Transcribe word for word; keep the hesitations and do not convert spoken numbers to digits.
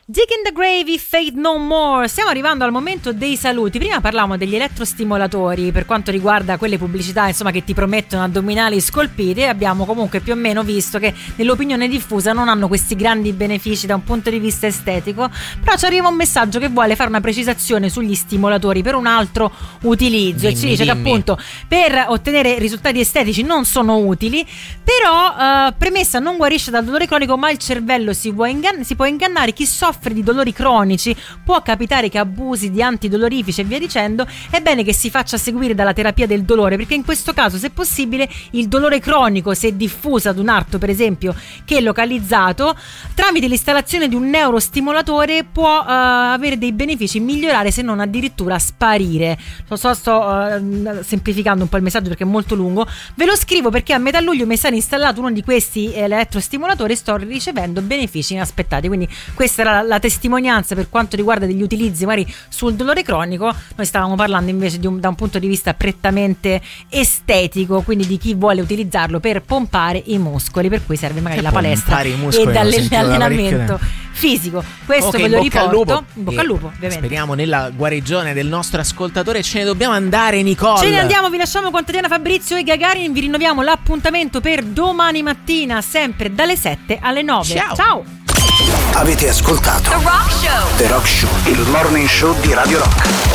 Dig in the Gravy, Fade No More. Stiamo arrivando al momento dei saluti. Prima parlavamo degli elettrostimolatori per quanto riguarda quelle pubblicità, insomma, che ti promettono addominali scolpiti, e abbiamo comunque più o meno visto che nell'opinione diffusa non hanno questi grandi benefici da un punto di vista estetico. Però ci arriva un messaggio che vuole fare una precisazione sugli stimolatori per un altro utilizzo, dimmi, e ci dice dimmi. che appunto per ottenere risultati estetici non sono utili, però eh, premessa, non guarisce dal dolore cronico, ma il cervello si può, ingann- si può ingannare. Chi soffre di dolori cronici può capitare che abusi di antidolorifici e via dicendo. È bene che si faccia seguire dalla terapia del dolore, perché in questo caso, se possibile, il dolore cronico, se diffuso ad un arto per esempio che è localizzato, tramite l'installazione di un neurostimolatore può uh, avere dei benefici, migliorare se non addirittura sparire. So, so, sto uh, semplificando un po' il messaggio perché è molto lungo, ve lo scrivo perché a metà luglio mi è stato installato uno di questi elettrostimolatori e sto ricevendo benefici inaspettati. Quindi questa era la la testimonianza per quanto riguarda degli utilizzi magari sul dolore cronico. Noi stavamo parlando invece di un, da un punto di vista prettamente estetico, quindi di chi vuole utilizzarlo per pompare i muscoli, per cui serve magari che la palestra e dall'allenamento fisico. Questo okay, ve lo riporto. Lupo. In bocca al lupo, ovviamente. Speriamo nella guarigione del nostro ascoltatore. Ce ne dobbiamo andare, Nicole. Ce ne andiamo, vi lasciamo con Tatiana Fabrizio e Gagarin. Vi rinnoviamo l'appuntamento per domani mattina, sempre dalle sette alle nove. Ciao. Ciao. Avete ascoltato The Rock Show. The Rock Show, il morning show di Radio Rock.